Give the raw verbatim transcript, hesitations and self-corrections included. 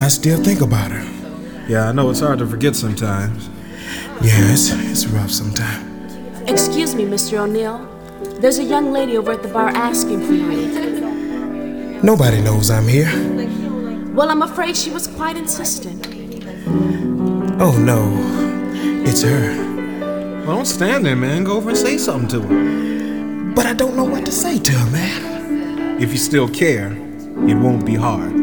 still think about her. Yeah, I know it's hard to forget sometimes. Yeah, it's, it's rough sometimes. Excuse me, Mister O'Neill. There's a young lady over at the bar asking for you. Nobody knows I'm here. Well, I'm afraid she was quite insistent. Oh, no. It's her. Well, don't stand there, man. Go over and say something to her. But I don't know what to say to her, man. If you still care, it won't be hard.